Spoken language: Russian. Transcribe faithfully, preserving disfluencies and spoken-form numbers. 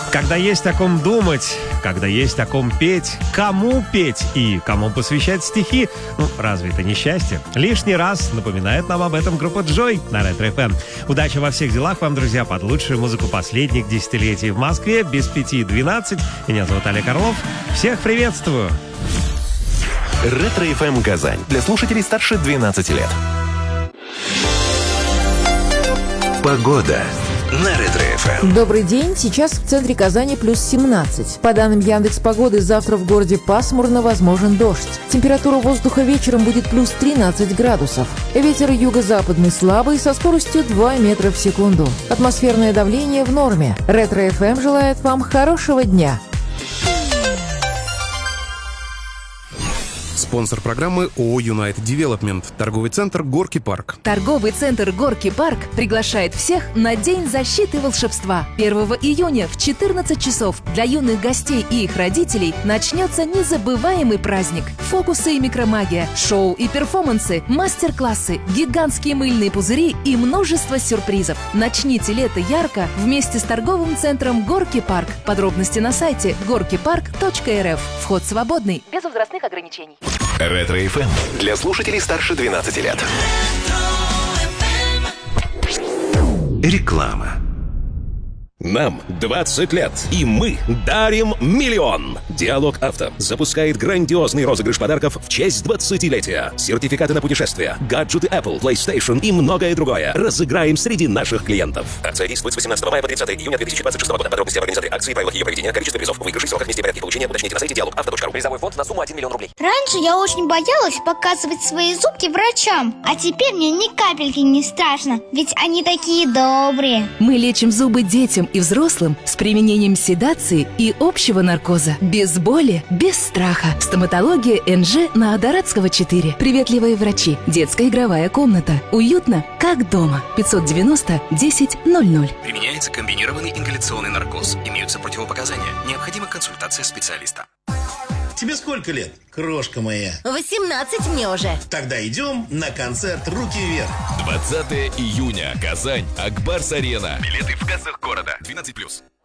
Когда есть о ком думать, когда есть о ком петь, кому петь и кому посвящать стихи, ну, разве это не счастье? Лишний раз напоминает нам об этом группа Джой на Ретро эф эм. Удачи во всех делах вам, друзья, под лучшую музыку последних десятилетий в Москве без пяти двенадцать. Меня зовут Олег Орлов. Всех приветствую. Ретро эф эм Казань. Для слушателей старше двенадцати лет. Погода на Ретро эф эм. Добрый день. Сейчас в центре Казани плюс семнадцать. По данным Яндекс.Погоды, завтра в городе пасмурно, возможен дождь. Температура воздуха вечером будет плюс тринадцать градусов. Ветер юго-западный слабый со скоростью два метра в секунду. Атмосферное давление в норме. Ретро эф эм желает вам хорошего дня. Спонсор программы ООО «Юнайт Девелопмент». Торговый центр «Горки Парк». Торговый центр «Горки Парк» приглашает всех на День защиты волшебства. первого июня в четырнадцать часов для юных гостей и их родителей начнется незабываемый праздник. Фокусы и микромагия, шоу и перформансы, мастер-классы, гигантские мыльные пузыри и множество сюрпризов. Начните лето ярко вместе с торговым центром «Горки Парк». Подробности на сайте горки парк точка эр эф. Вход свободный, без возрастных ограничений. Ретро эф эм для слушателей старше двенадцати лет. Реклама. Нам двадцать лет, и мы дарим миллион. Диалог Авто запускает грандиозный розыгрыш подарков в честь двадцатилетия. Сертификаты на путешествия, гаджеты Apple, PlayStation и многое другое разыграем среди наших клиентов. Акция действует с восемнадцатого мая по тридцатое июня две тысячи двадцать шестого года. Подробности об организации акции, правилах ее проведения, количество призов, выигрыши, сроках, месте и порядке получения уточните на сайте диалог авто точка ру. Призовой фонд на сумму один миллион рублей. Раньше я очень боялась показывать свои зубки врачам, а теперь мне ни капельки не страшно, ведь они такие добрые. Мы лечим зубы детям и взрослым с применением седации и общего наркоза. Без боли, без страха. Стоматология эн жэ на Адаратского четыре. Приветливые врачи. Детская игровая комната. Уютно, как дома. пятьсот девяносто десять ноль ноль. Применяется комбинированный ингаляционный наркоз. Имеются противопоказания. Необходима консультация специалиста. Тебе сколько лет, крошка моя? восемнадцать мне уже. Тогда идем на концерт «Руки вверх». двадцатого июня. Казань. Акбарс Арена. Билеты в кассах города. двенадцать плюс.